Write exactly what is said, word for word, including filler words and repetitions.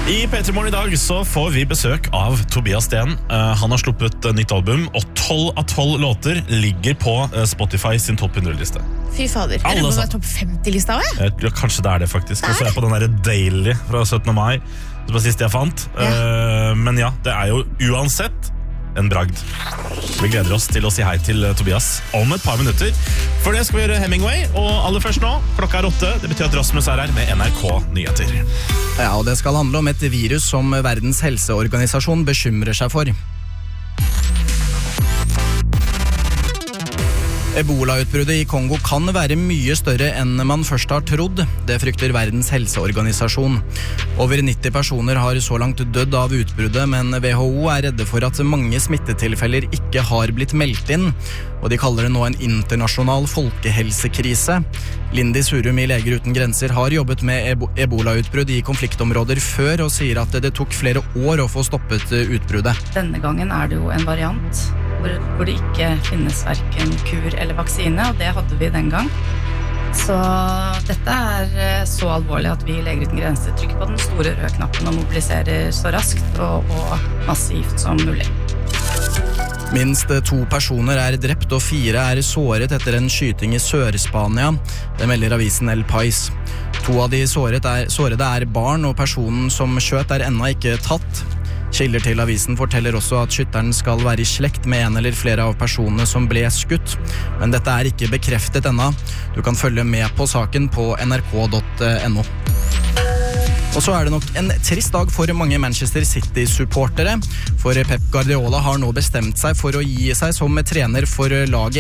I P tre Morgen i dag så får vi besøk av Tobias Sten. Uh, han har sluppet uh, nytt album, og tolv av tolv låter ligger på uh, Spotify sin topp hundre-liste. Fy fader, er det på topp femti-lista også? Uh, ja, kanskje det er det faktisk. Og så er jeg på den der Daily fra syttende mai, som var siste jeg fant. Ja. Uh, men ja, det er jo uansett en bragd. Vi gleder oss til å si hei til uh, Tobias om et par minutter. For det skal vi gjøre Hemingway, og aller først nå, klokka er åtte. Det betyr at Rasmus er her med N R K Nyheter. Ja, og det skal handle om et virus som Verdens helseorganisasjon bekymrer seg for. Ebola-utbruddet i Kongo kan være mye større enn man først har trodd. Det frykter Verdens helseorganisasjon. Over nitti personer har så langt dødd av utbruddet, men W H O er redde for at mange smittetilfeller ikke har blitt meldt inn, og de kaller det nå en internasjonal folkehelsekrise. Lindy Surum i Leger uten grenser har jobbet med ebola-utbrudd i konfliktområder før, og sier at det tok flere år å få stoppet utbruddet. Denne gangen er det jo en variant hvor, hvor det ikke finnes hverken kur eller vaksine, og det hadde vi den gang. Så dette er så alvorlig at vi i Leger uten grenser trykker på den store røde knappen og mobiliserer så raskt og, og massivt som mulig. Minst to personer er drept og fire er såret etter en skyting i Sør-Spania. Det melder avisen El Pais. To av de såret er, sårede er barn, og personen som skjøt er ennå ikke tatt. Kilder til avisen forteller også at skytteren skal være i slekt med en eller flere av personene som ble skutt. Men dette er ikke bekreftet ennå. Du kan følge med på saken på n r k punktum n o. Og så er det nok en trist dag for mange Manchester City-supportere, for Pep Guardiola har nå bestemt seg for å gi seg som trener for laget